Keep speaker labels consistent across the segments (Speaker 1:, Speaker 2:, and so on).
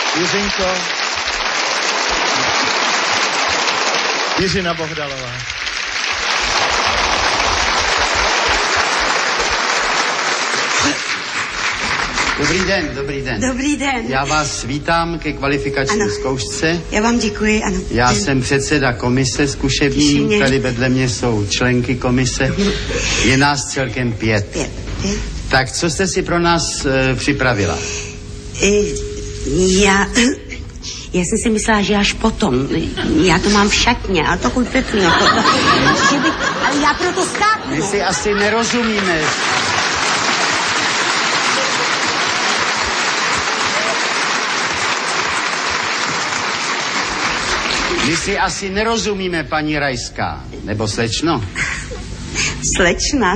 Speaker 1: Jiřinko, Jiřina Bohdalová.
Speaker 2: Dobrý den, dobrý den.
Speaker 3: Dobrý den.
Speaker 2: Já vás vítám ke kvalifikační zkoušce.
Speaker 3: Já vám děkuji, ano.
Speaker 2: Já jsem předseda komise zkušební, tady vedle mě jsou členky komise. Je nás celkem 5. Tak co jste si pro nás připravila?
Speaker 3: Já jsem si myslela, že až potom. Já to mám v šatně, ale to pěkný. Ale já proto skápnu.
Speaker 2: My si asi nerozumíme. My si asi nerozumíme, paní Rajská. Nebo slečno?
Speaker 3: Slečna.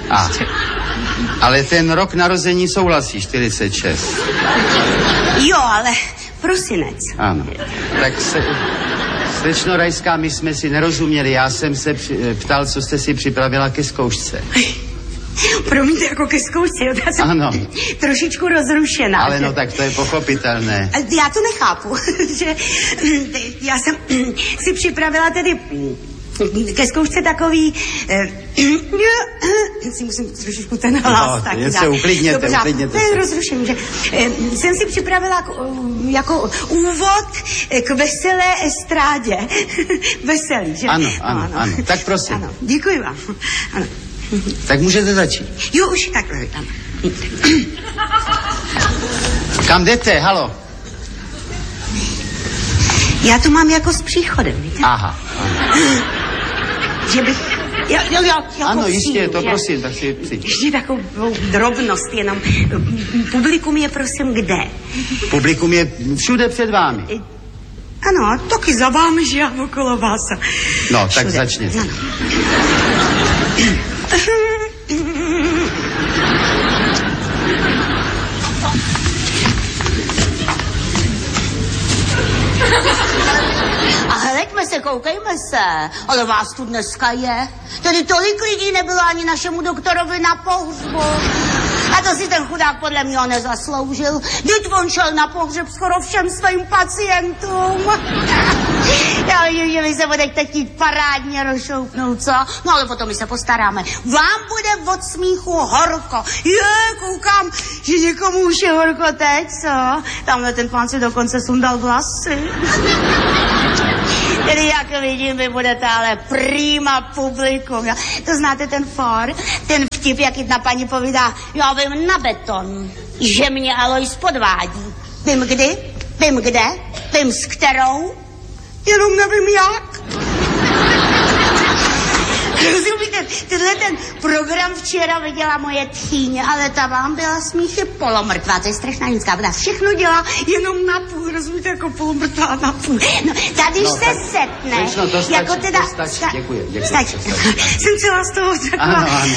Speaker 2: Ale ten rok narození souhlasí, 46.
Speaker 3: Jo, ale prosinec.
Speaker 2: Ano. Tak slečno Rajská, my jsme si nerozuměli. Já jsem se ptal, co jste si připravila ke zkoušce.
Speaker 3: Promiňte, jako ke zkoušce, já jsem trošičku rozrušená.
Speaker 2: Ale no tak to je pochopitelné.
Speaker 3: Já to nechápu, že já jsem si připravila tedy ke zkoušce takový... si musím trošičku ten hlas taky dát.
Speaker 2: Se uklidněte, uklidněte se.
Speaker 3: Rozruším, že jsem si připravila jako úvod k veselé estrádě. Veselý, že?
Speaker 2: Ano. Tak prosím.
Speaker 3: Ano, děkuji vám. Ano.
Speaker 2: Tak můžete začít.
Speaker 3: Jo, už takhle. Ano.
Speaker 2: Kam jdete, halo?
Speaker 3: Já to mám jako s příchodem, víte?
Speaker 2: Aha.
Speaker 3: Že bych... Jo,
Speaker 2: ano, jistě, to prosím, tak si přijď.
Speaker 3: Ještě takovou drobnost, jenom publikum je prosím kde?
Speaker 2: Publikum je všude před vámi.
Speaker 3: Ano, taky za vámi, že já okolo vás.
Speaker 2: No, tak začněte.
Speaker 3: Ano.
Speaker 4: A hleďme se, koukejme se, ale vás tu dneska je. Tady tolik lidí nebylo ani našemu doktorovi na pohřbu. A to si ten chudák podle mě nezasloužil. Vždyť on šel na pohřeb skoro všem svým pacientům. Já vím, že vy se budete chtít parádně rozšoupnout, co? No ale potom my se postaráme. Vám bude od smíchu horko. Koukám, že někomu už je horko teď, co? Tamhle ten pán si dokonce sundal vlasy. Tedy jak vidím, vy budete ale prima publikum. Jo? To znáte ten for? Ten vtip, jak jedna paní povídá, já vím na beton, že mě Alois podvádí. Vím kdy, vím kde, vím s kterou, jenom nevím jak. Rozumíte, tenhle ten program včera viděla moje tchýně, ale ta vám byla smíchy polomrtvá, to je strašná ženská, ona všechno dělá jenom na půl, rozumíte, jako polomrtvá na půl. No, tady no, se setne,
Speaker 2: to stačí,
Speaker 4: jako teda...
Speaker 2: To stačí, děkuji.
Speaker 4: Stačí.
Speaker 3: Jsem celá z toho taková.
Speaker 2: Ano.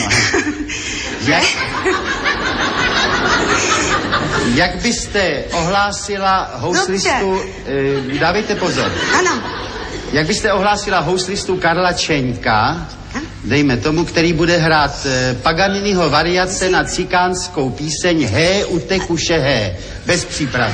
Speaker 2: Jak byste ohlásila houslistu, dávejte pozor.
Speaker 3: Ano.
Speaker 2: Jak byste ohlásila houslistu Karla Čeňka, dejme tomu, který bude hrát Paganiniho variace na cikánskou píseň Hé, utekuše hé, bez přípravy.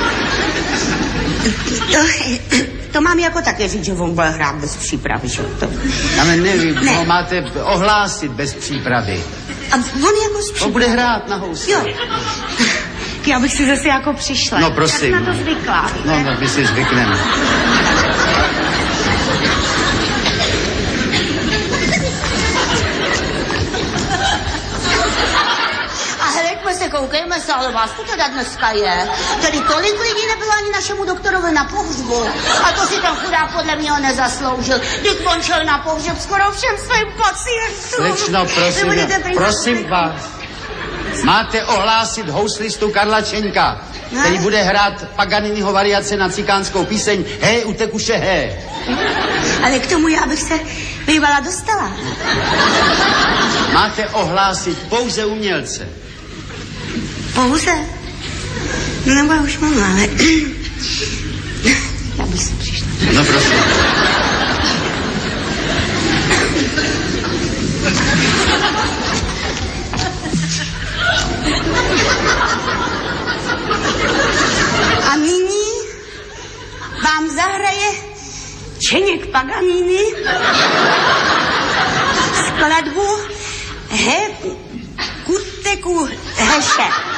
Speaker 3: To mám jako také říct, že on bude hrát bez přípravy, že to...
Speaker 2: Ale nevím, ho máte ohlásit bez přípravy.
Speaker 3: A on jako z přípravy.
Speaker 2: On bude hrát na housli.
Speaker 3: Jo. Já bych si zase jako přišla.
Speaker 2: No prosím.
Speaker 3: Jak na to zvyklá.
Speaker 2: No, tak my si zvykneme.
Speaker 4: Koukejme se, ale vás tu teda dneska je. Tady tolik lidí nebylo ani našemu doktorovi na pohřbu. A to si ten chudák podle mě nezasloužil. Když on šel na pohřeb skoro všem svým pacientům.
Speaker 2: Slečno, prosím vás. Máte ohlásit houslistu Karla Čeňka, který bude hrát Paganiniho variace na cikánskou píseň Hé, utekuše hé.
Speaker 3: Ale k tomu já bych se bývala dostala.
Speaker 2: Máte ohlásit pouze umělce.
Speaker 3: Pouze? No nebo já už mám, ale... Já bych si přišla.
Speaker 2: No prosím.
Speaker 3: A nyní vám zahraje Čeněk Paganini skladbu